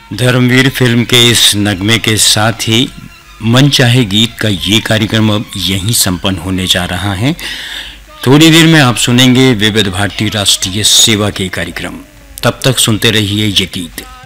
Dharmveer film के इस नगमे के साथ ही मन चाहे गीत का ये कार्यक्रम अब यहीं संपन्न होने जा रहा है। थोड़ी देर में आप सुनेंगे विविध भारती राष्ट्रीय सेवा के कार्यक्रम। तब तक सुनते रहिए ये गीत।